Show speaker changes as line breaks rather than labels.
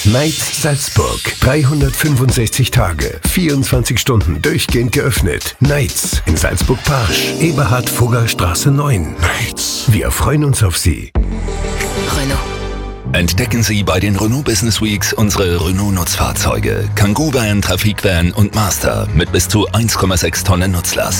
Nights Salzburg. 365 Tage, 24 Stunden durchgehend geöffnet. Nights in Salzburg-Parsch, Eberhard-Fugger-Straße 9. Nights. Wir freuen uns auf Sie.
Renault.
Entdecken Sie bei den Renault Business Weeks unsere Renault-Nutzfahrzeuge. Kangoo Van, Trafikvan und Master mit bis zu 1,6 Tonnen Nutzlast.